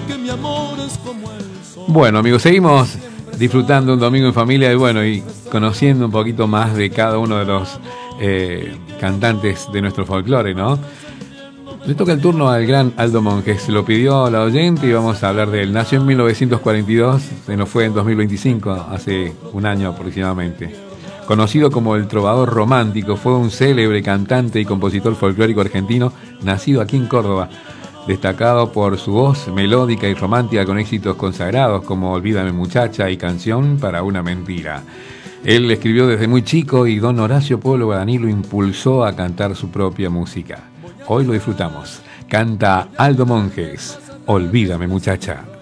Bueno, amigos, seguimos disfrutando un domingo en familia y conociendo un poquito más de cada uno de los cantantes de nuestro folclore, ¿no? Le toca el turno al gran Aldo Monjes, se lo pidió la oyente y vamos a hablar de él. Nació en 1942, se nos fue en 2025, hace un año aproximadamente. Conocido como el trovador romántico, fue un célebre cantante y compositor folclórico argentino, nacido aquí en Córdoba, destacado por su voz melódica y romántica con éxitos consagrados como Olvídame muchacha y Canción para una mentira. Él escribió desde muy chico y don Horacio Pueblo Guaraní lo impulsó a cantar su propia música. Hoy lo disfrutamos. Canta Aldo Monjes, Olvídame muchacha.